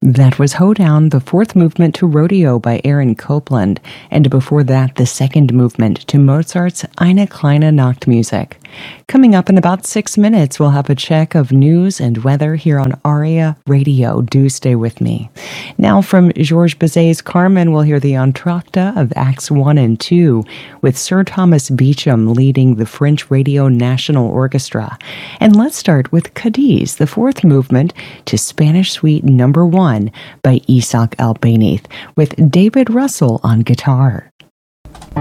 That was Hoedown, the fourth movement to Rodeo by Aaron Copland, and before that, the second movement to Mozart's Eine kleine Nachtmusik. Coming up in about 6 minutes, we'll have a check of news and weather here on ARIA Radio. Do stay with me. Now from Georges Bizet's Carmen, we'll hear the entr'acte of Acts 1 and 2, with Sir Thomas Beecham leading the French Radio National Orchestra. And let's start with Cadiz, the fourth movement to Spanish Suite No. 1 by Isaac Albéniz, with David Russell on guitar.